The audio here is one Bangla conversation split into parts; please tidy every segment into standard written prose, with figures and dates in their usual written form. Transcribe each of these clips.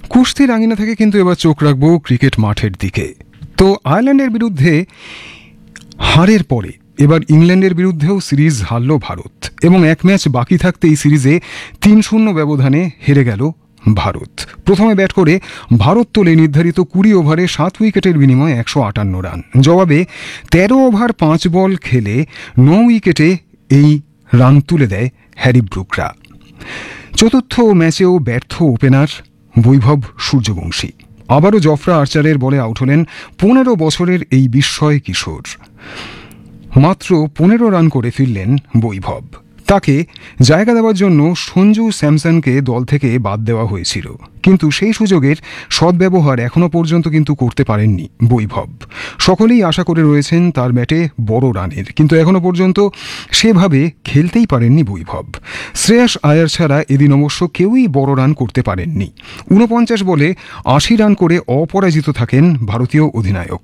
কুস্তির আঙিনা থেকে কিন্তু এবার চোখ রাখবো ক্রিকেট মাঠের দিকে। তো আয়ারল্যান্ডের বিরুদ্ধে হারের পরে এবার ইংল্যান্ডের বিরুদ্ধেও সিরিজ হারল ভারত এবং এক ম্যাচ বাকি থাকতে এই সিরিজে 3-0 ব্যবধানে হেরে গেল ভারত। প্রথমে ব্যাট করে ভারত তোলে নির্ধারিত 20 ওভারে 7 উইকেটের বিনিময়ে 158 রান। জবাবে 13 ওভার 5 বল খেলে 9 উইকেটে এই রান তুলে দেয় হ্যারি ব্রুকরা। চতুর্থ ম্যাচেও ব্যর্থ ওপেনার বৈভব সূর্যবংশী। আবারও জফরা আর্চারের বলে আউট হলেন 15 বছরের এই বিস্ময় কিশোর। মাত্র 15 রান করে ফিরলেন বৈভব। তাকে জায়গা দেওয়ার জন্য সঞ্জু স্যামসনকে দল থেকে বাদ দেওয়া হয়েছিল, কিন্তু সেই সুযোগের সদ্ব্যবহার এখনও পর্যন্ত কিন্তু করতে পারেননি বৈভব। সকলেই আশা করে রয়েছেন তার ব্যাটে বড় রানের, কিন্তু এখনও পর্যন্ত সেভাবে খেলতেই পারেননি বৈভব। শ্রেয়াস আয়ার ছাড়া এদিন অবশ্য কেউই বড় রান করতে পারেননি। 49 বলে 80 রান করে অপরাজিত থাকেন ভারতীয় অধিনায়ক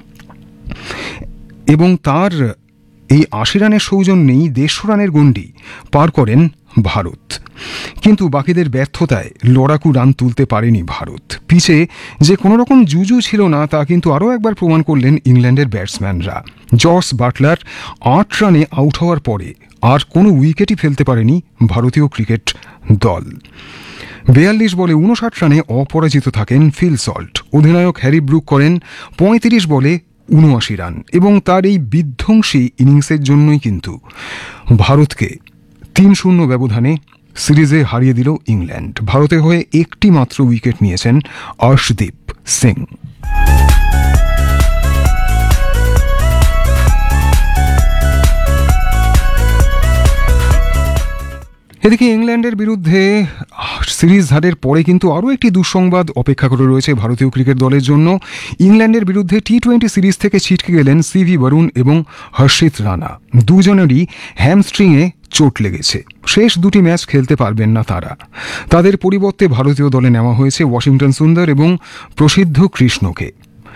এবং তার এই 80 রানের সৌজন্যেই 150 রানের গণ্ডি পার করেন ভারত। কিন্তু বাকিদের ব্যর্থতায় লড়াকু রান তুলতে পারেনি ভারত। পিছে যে কোনো রকম জুজু ছিল না তা কিন্তু আরও একবার প্রমাণ করলেন ইংল্যান্ডের ব্যাটসম্যানরা। জস বাটলার 8 রানে আউট হওয়ার পরে আর কোনো উইকেটই ফেলতে পারেনি ভারতীয় ক্রিকেট দল। 42 বলে 59 রানে অপরাজিত থাকেন ফিল সল্ট। অধিনায়ক হ্যারি ব্রুক করেন 35 বলে 79 রান এবং তার এই বিধ্বংসী ইনিংসের জন্যই কিন্তু ভারতকে 3-0 ব্যবধানে সিরিজে হারিয়ে দিল ইংল্যান্ড। ভারতের হয়ে একটি মাত্র উইকেট নিয়েছেন অর্শদীপ সিং। এদিকে ইংল্যান্ডের বিরুদ্ধে সিরিজ হারের পরে কিন্তু আরও একটি দুঃসংবাদ অপেক্ষা করে রয়েছে ভারতীয় ক্রিকেট দলের জন্য। ইংল্যান্ডের বিরুদ্ধে টি-20 সিরিজ থেকে ছিটকে গেলেন সিভি বরুণ এবং হর্ষিত রানা। দুজনেরই হ্যামস্ট্রিংয়ে চোট লেগেছে। শেষ দুটি ম্যাচ খেলতে পারবেন না তারা। তাদের পরিবর্তে ভারতীয় দলে নেওয়া হয়েছে ওয়াশিংটন সুন্দর এবং প্রসিদ্ধ কৃষ্ণকে।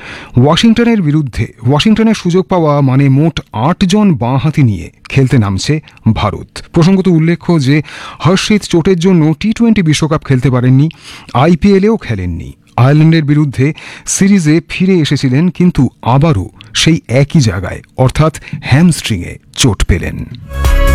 ওয়াশিংটনের সুযোগ পাওয়া মানে মোট 8 জন বাঁহাতি নিয়ে খেলতে নামছে ভারত। প্রসঙ্গত উল্লেখ্য যে হর্ষিত চোটের জন্য টি-20 বিশ্বকাপ খেলতে পারেননি, আইপিএলেও খেলেননি। আয়ারল্যান্ডের বিরুদ্ধে সিরিজে ফিরে এসেছিলেন, কিন্তু আবারও সেই একই জায়গায় অর্থাৎ হ্যামস্ট্রিংয়ে চোট পেলেন।